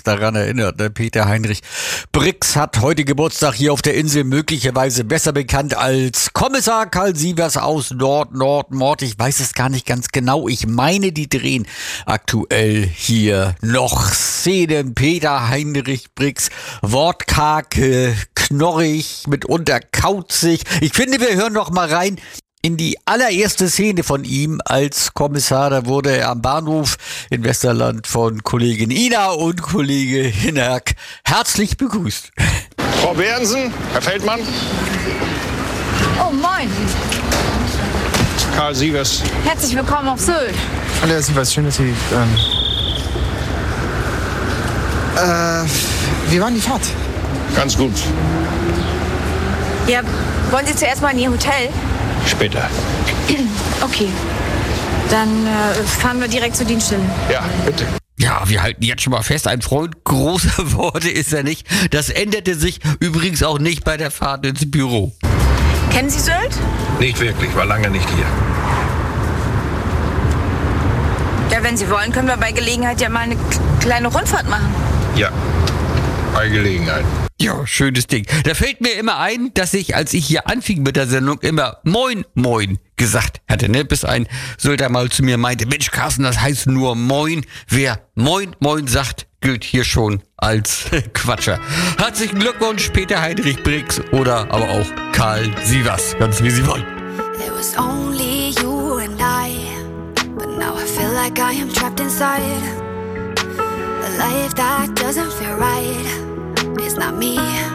daran erinnert. Ne? Peter Heinrich Brix hat heute Geburtstag hier auf der Insel, möglicherweise besser bekannt als Kommissar Karl Sievers aus Nord. Ich weiß es gar nicht ganz genau. Ich meine, die drehen aktuell hier noch Szenen. Peter Heinrich Brix, wortkarg, knorrig, mitunter kauzig. Ich finde, wir hören noch mal rein in die allererste Szene von ihm als Kommissar. Da wurde er am Bahnhof in Westerland von Kollegin Ina und Kollege Hinnerk herzlich begrüßt. Frau Behrensen, Herr Feldmann. Oh, moin. Karl Sievers. Herzlich willkommen auf Sylt. Hallo, Herr Sievers, schön, dass Sie... wie war die Fahrt? Ganz gut. Ja, wollen Sie zuerst mal in Ihr Hotel? Später. Okay. Dann fahren wir direkt zur Dienststelle. Ja, bitte. Ja, wir halten jetzt schon mal fest, ein Freund großer Worte ist er nicht. Das änderte sich übrigens auch nicht bei der Fahrt ins Büro. Kennen Sie Sylt? Nicht wirklich, war lange nicht hier. Ja, wenn Sie wollen, können wir bei Gelegenheit ja mal eine kleine Rundfahrt machen. Ja, bei Gelegenheit. Ja, schönes Ding. Da fällt mir immer ein, dass ich, als ich hier anfing mit der Sendung, immer Moin, Moin gesagt hatte, ne? Bis ein Sylter mal zu mir meinte, Mensch, Carsten, das heißt nur Moin. Wer Moin, Moin sagt, gilt hier schon als Quatscher. Herzlichen Glückwunsch, Peter Heinrich Brix oder aber auch Karl Sievers, ganz wie Sie wollen. It was only you and I, but now I feel like I am trapped inside a life that doesn't feel right. It's not me.